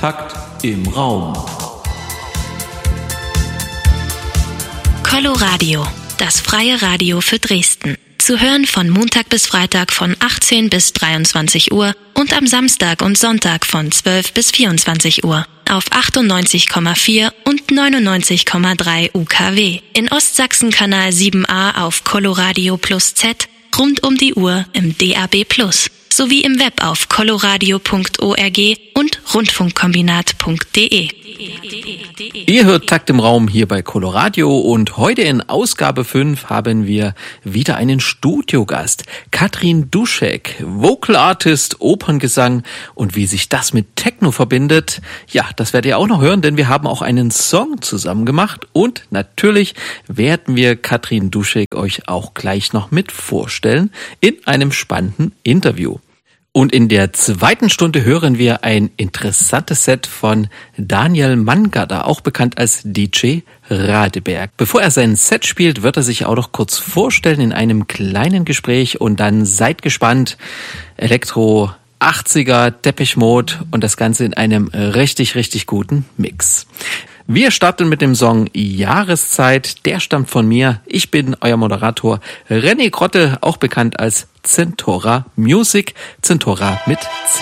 Takt im Raum. Coloradio, das freie Radio für Dresden. Zu hören von Montag bis Freitag von 18 bis 23 Uhr und am Samstag und Sonntag von 12 bis 24 Uhr auf 98,4 und 99,3 UKW. In Ostsachsen Kanal 7a auf Coloradio Plus Z, rund um die Uhr im DAB Plus, sowie im Web auf coloradio.org und rundfunkkombinat.de. Ihr hört Takt im Raum hier bei Coloradio und heute in Ausgabe 5 haben wir wieder einen Studiogast. Katrin Duschek, Vocal Artist, Operngesang, und wie sich das mit Techno verbindet, ja, das werdet ihr auch noch hören, denn wir haben auch einen Song zusammen gemacht und natürlich werden wir Katrin Duschek euch auch gleich noch mit vorstellen in einem spannenden Interview. Und in der zweiten Stunde hören wir ein interessantes Set von Daniel Mangada, auch bekannt als DJ Radeberg. Bevor er sein Set spielt, wird er sich auch noch kurz vorstellen in einem kleinen Gespräch und dann seid gespannt. Elektro 80er, Depeche Mode und das Ganze in einem richtig, richtig guten Mix. Wir starten mit dem Song Jahreszeit, der stammt von mir. Ich bin euer Moderator René Grotte, auch bekannt als Zentora Music, Zentora mit C.